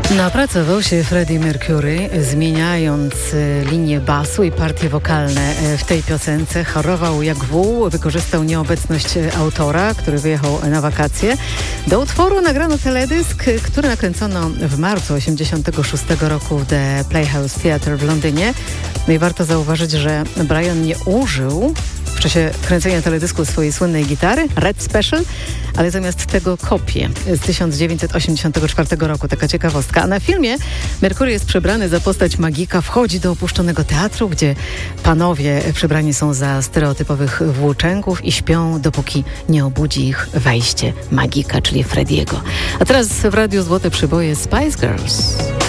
Napracował się Freddie Mercury, zmieniając linię basu i partie wokalne w tej piosence. Chorował jak wół, wykorzystał nieobecność autora, który wyjechał na wakacje. Do utworu nagrano teledysk, który nakręcono w marcu 1986 roku w The Playhouse Theatre w Londynie. No i warto zauważyć, że Brian nie użył w czasie kręcenia teledysku swojej słynnej gitary, Red Special, ale zamiast tego kopię z 1984 roku. Taka ciekawostka. A na filmie Mercury jest przebrany za postać magika, wchodzi do opuszczonego teatru, gdzie panowie przebrani są za stereotypowych włóczęgów i śpią, dopóki nie obudzi ich wejście magika, czyli Frediego. A teraz w Radiu Złote Przyboje Spice Girls.